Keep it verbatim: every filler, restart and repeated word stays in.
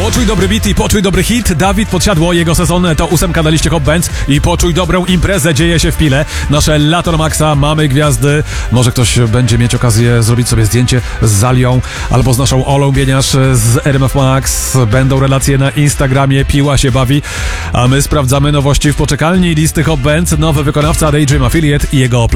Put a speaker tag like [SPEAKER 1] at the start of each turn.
[SPEAKER 1] Poczuj dobry beat i poczuj dobry hit. Dawid Podsiadło, jego sezon to ósemka na liście Hot Bands i poczuj dobrą imprezę, dzieje się w Pile. Nasze lato na maksa, mamy gwiazdy. Może ktoś będzie mieć okazję zrobić sobie zdjęcie z Zalią albo z naszą Olą Bieniasz z R M F Max. Będą relacje na Instagramie, Piła się bawi, a my sprawdzamy nowości w poczekalni listy Hot Bands. Nowy wykonawca Daydream Affiliate i jego